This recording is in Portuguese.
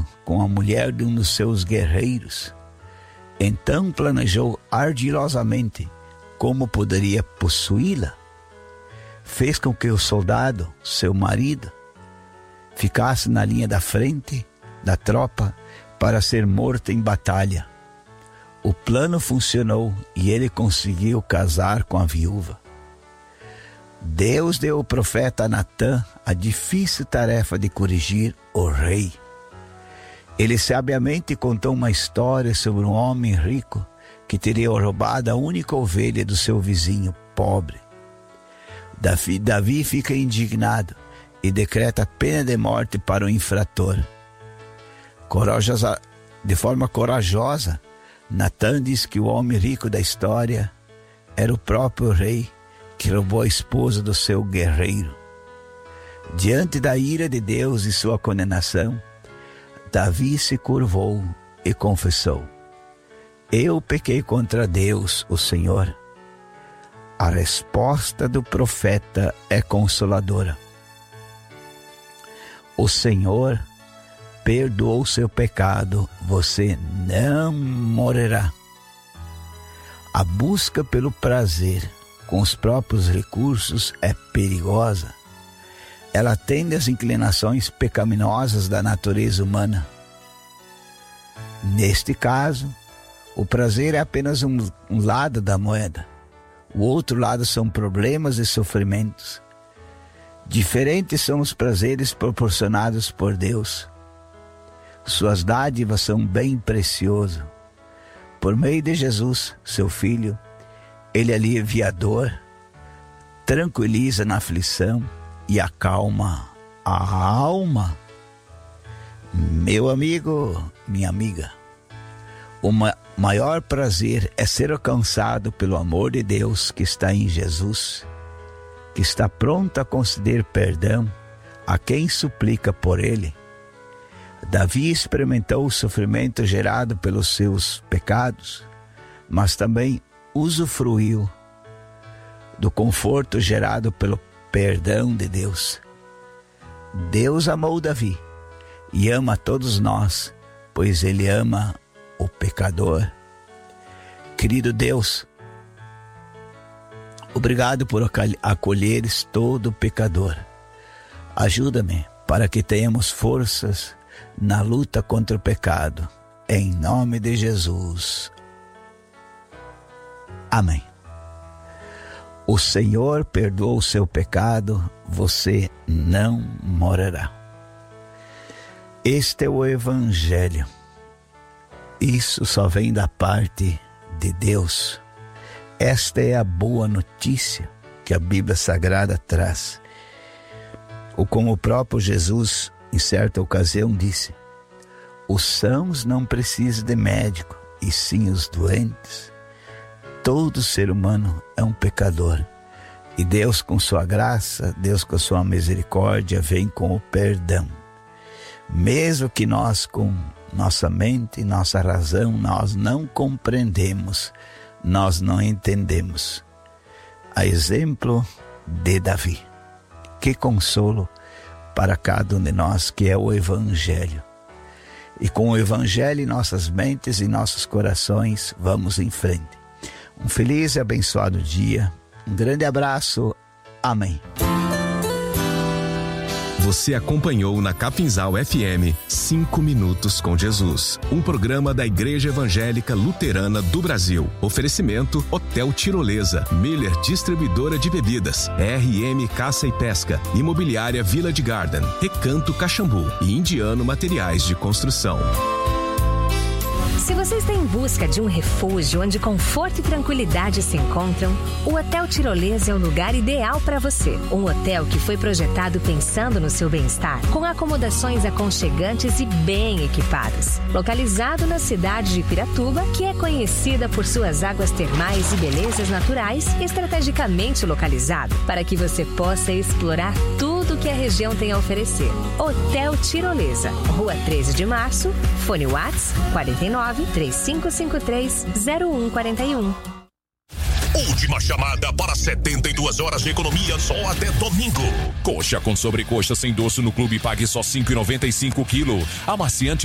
com a mulher de um dos seus guerreiros. Então planejou ardilosamente como poderia possuí-la. Fez com que o soldado, seu marido, ficasse na linha da frente da tropa para ser morto em batalha. O plano funcionou e ele conseguiu casar com a viúva. Deus deu ao profeta Natã a difícil tarefa de corrigir o rei. Ele sabiamente contou uma história sobre um homem rico que teria roubado a única ovelha do seu vizinho pobre. Davi fica indignado e decreta a pena de morte para o infrator. De forma corajosa, Natã diz que o homem rico da história era o próprio rei que roubou a esposa do seu guerreiro. Diante da ira de Deus e sua condenação, Davi se curvou e confessou: eu pequei contra Deus, o Senhor. A resposta do profeta é consoladora. O Senhor perdoou seu pecado, você não morrerá. A busca pelo prazer com os próprios recursos é perigosa. Ela atende às inclinações pecaminosas da natureza humana. Neste caso, o prazer é apenas um lado da moeda. O outro lado são problemas e sofrimentos. Diferentes são os prazeres proporcionados por Deus. Suas dádivas são bem preciosas. Por meio de Jesus, seu Filho, Ele alivia a dor, tranquiliza na aflição e acalma a alma. Meu amigo, minha amiga, o maior prazer é ser alcançado pelo amor de Deus que está em Jesus, que está pronto a conceder perdão a quem suplica por Ele. Davi experimentou o sofrimento gerado pelos seus pecados, mas também usufruiu do conforto gerado pelo perdão de Deus. Deus amou Davi e ama a todos nós, pois Ele ama o pecador. Querido Deus, obrigado por acolheres todo pecador. Ajuda-me para que tenhamos forças na luta contra o pecado. Em nome de Jesus. Amém. O Senhor perdoou o seu pecado, você não morrerá. Este é o Evangelho. Isso só vem da parte de Deus. Esta é a boa notícia que a Bíblia Sagrada traz. Ou como o próprio Jesus, em certa ocasião, disse: os sãos não precisam de médico, e sim os doentes. Todo ser humano é um pecador. E Deus, com sua graça, Deus, com sua misericórdia, vem com o perdão. Mesmo que nós, com nossa mente e nossa razão, nós não compreendemos, nós não entendemos. A exemplo de Davi. Que consolo para cada um de nós, que é o Evangelho. E com o Evangelho em nossas mentes e nossos corações, vamos em frente. Um feliz e abençoado dia. Um grande abraço. Amém. Você acompanhou na Capinzal FM 5 Minutos com Jesus, um programa da Igreja Evangélica Luterana do Brasil. Oferecimento Hotel Tirolesa, Miller Distribuidora de Bebidas, RM Caça e Pesca, Imobiliária Village Garden, Recanto Caxambu e Indiano Materiais de Construção. Se você está em busca de um refúgio onde conforto e tranquilidade se encontram, o Hotel Tirolesa é o lugar ideal para você. Um hotel que foi projetado pensando no seu bem-estar, com acomodações aconchegantes e bem equipadas. Localizado na cidade de Piratuba, que é conhecida por suas águas termais e belezas naturais, estrategicamente localizado para que você possa explorar tudo que a região tem a oferecer. Hotel Tirolesa, Rua 13 de Março, fone WhatsApp 49-3553-0141. Última chamada para 72 horas de economia só até domingo. Coxa com sobrecoxa sem doce no clube, pague só R$ 5,95 o quilo. Amaciante